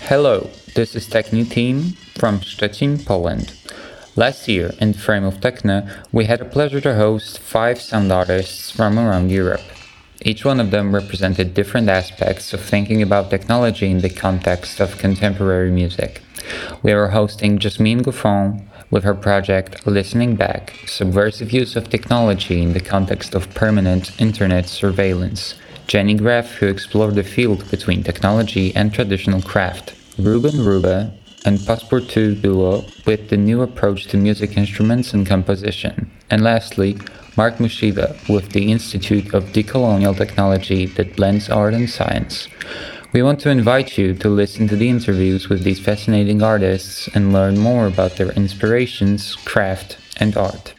Hello, this is Techno Team from Szczecin, Poland. Last year, in the frame of Techno, we had the pleasure to host 5 sound artists from around Europe. Each one of them represented different aspects of thinking about technology in the context of contemporary music. We are hosting Jasmine Gouffon with her project Listening Back, Subversive Use of Technology in the Context of Permanent Internet Surveillance. Jenny Graff, who explored the field between technology and traditional craft. Ruben Ruba and Passepartout duo with the new approach to music instruments and composition. And lastly, Mark Mushiba with the Institute of Decolonial Technology that blends art and science. We want to invite you to listen to the interviews with these fascinating artists and learn more about their inspirations, craft, and art.